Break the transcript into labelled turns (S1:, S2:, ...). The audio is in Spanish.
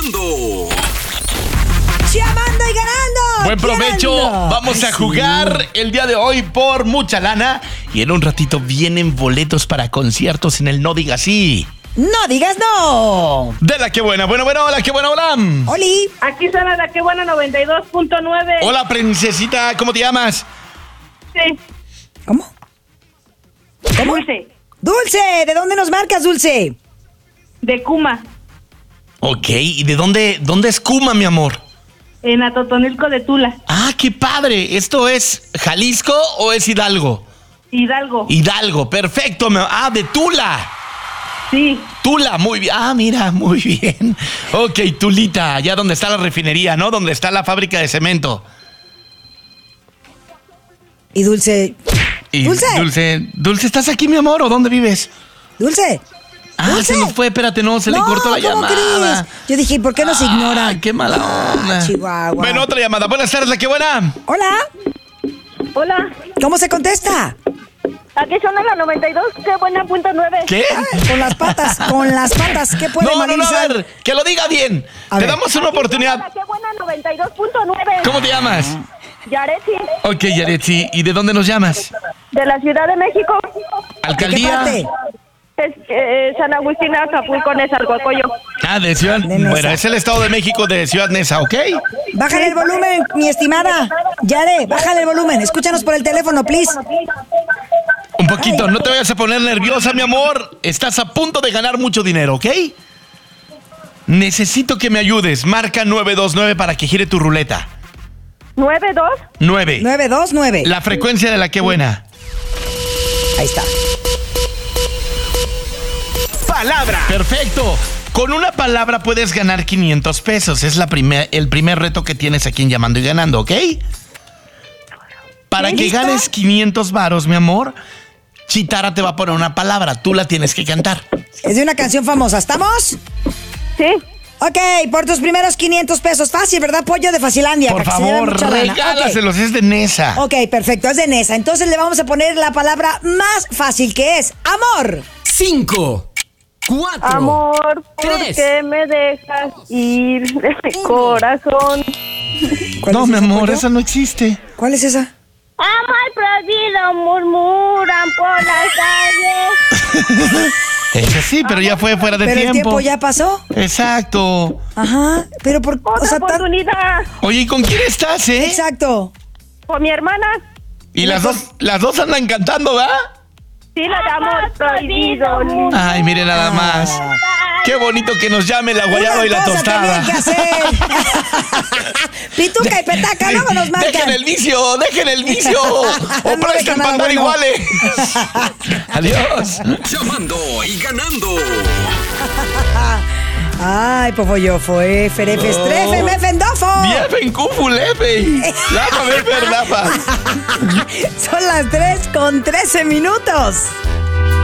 S1: Llamando.
S2: Llamando y ganando.
S3: Buen provecho.
S2: Ganando.
S3: Vamos a jugar el día de hoy por mucha lana. Y en un ratito vienen boletos para conciertos en el No Digas Sí.
S2: No digas no.
S3: De la que buena. Bueno, hola, qué buena, hola.
S2: Oli.
S4: Aquí suena la que buena 92.9.
S3: Hola, princesita, ¿cómo te llamas?
S4: Sí.
S2: ¿Cómo?
S4: Dulce.
S2: Dulce, ¿de dónde nos marcas, Dulce?
S4: De Cuma.
S3: Ok, ¿y de dónde es Cuma, mi amor?
S4: En Atotonilco de Tula.
S3: Ah, qué padre. ¿Esto es Jalisco o es Hidalgo?
S4: Hidalgo.
S3: Hidalgo, perfecto. De Tula.
S4: Sí.
S3: Tula, muy bien. Ah, mira, muy bien. Ok, Tulita, allá donde está la refinería, ¿no? Donde está la fábrica de cemento.
S2: Y Dulce.
S3: Y
S2: Dulce.
S3: Dulce, ¿estás aquí, mi amor, o dónde vives?
S2: Dulce.
S3: Ah,
S2: Dulce.
S3: se nos fue, espérate, no, se le cortó la
S2: ¿cómo
S3: llamada.
S2: crees? Yo dije, ¿por qué nos ignora?
S3: Qué mala onda.
S2: Chihuahua.
S3: Bueno, otra llamada. Buenas tardes, la que buena.
S2: Hola.
S4: Hola.
S2: ¿Cómo se contesta?
S4: Aquí suena la 92. Qué buena .9.
S3: ¿Qué?
S2: Con las patas. ¿Qué puede
S3: No, a
S2: Marisa?
S3: ver, que lo diga bien.
S2: A
S3: Te
S2: ver.
S3: damos una oportunidad.
S4: La que buena 92.9.
S3: ¿Cómo te llamas?
S4: Yaretsi.
S3: Ok, Yaretsi, ¿y de dónde nos llamas?
S4: De la Ciudad de México.
S2: ¿De qué
S3: ¿Alcaldía?
S2: parte?
S4: Es San Agustín, Acapulco, Nezahualcóyotl.
S3: De Ciudad.
S2: De Nesa.
S3: Bueno, es el Estado de México de Ciudad Neza, ¿ok?
S2: Bájale el volumen, mi estimada. Yare, bájale el volumen. Escúchanos por el teléfono, please.
S3: Un poquito, no te vayas a poner nerviosa, mi amor. Estás a punto de ganar mucho dinero, ¿ok? Necesito que me ayudes. Marca 929 para que gire tu ruleta.
S4: 92.
S3: 9.
S2: 929.
S3: La frecuencia de la que buena.
S2: Ahí está.
S1: Palabra.
S3: Perfecto. Con una palabra puedes ganar 500 pesos. Es el primer reto que tienes aquí en Llamando y Ganando, ¿ok? Para que
S2: ¿Listo?
S3: ganes 500 varos, mi amor, Chitara te va a poner una palabra. Tú la tienes que cantar.
S2: Es de una canción famosa. ¿Estamos?
S4: Sí.
S2: Ok, por tus primeros 500 pesos. Fácil, ¿verdad? Pollo de Facilandia.
S3: Por
S2: para que se lleve
S3: favor,
S2: mucha lana.
S3: regálaselos. Es de Nesa.
S2: Ok, perfecto. Es de Nesa. Entonces le vamos a poner la palabra más fácil, que es amor.
S5: 5, 4,
S4: Amor, ¿por
S5: 3.
S4: qué me dejas ir de mi corazón?
S2: ¿Cuál
S3: No,
S2: es
S3: mi
S2: esa,
S3: amor,
S2: pollo?
S3: esa no existe.
S2: ¿Cuál es esa?
S4: Amor prohibido murmuran por las calles.
S3: Esa sí, pero ya fue fuera de
S2: Pero
S3: tiempo.
S2: el tiempo ya pasó.
S3: Exacto.
S2: Ajá. Pero por...
S4: Otra oportunidad.
S3: Oye, ¿y con quién estás, eh?
S2: Exacto.
S4: Con mi hermana.
S3: Y las dos andan cantando, ¿va?
S4: Sí, la de amor prohibido.
S3: Ay, mire nada más. Qué bonito que nos llame la guayaba y la
S2: Una cosa
S3: tostada.
S2: tenían que hacer. Pituca y petaca, luego nos marcan.
S3: Dejen el vicio, dejen el vicio. O
S2: No
S3: presten
S2: deja nada
S3: para andar
S2: bueno.
S3: iguales. Adiós.
S1: Llamando y ganando.
S2: Ay, pofoyofo, ferefes, trefe, me fendofo.
S3: Viefen kufulefe. Lafa, vefer, lafa.
S2: Son las 3:13.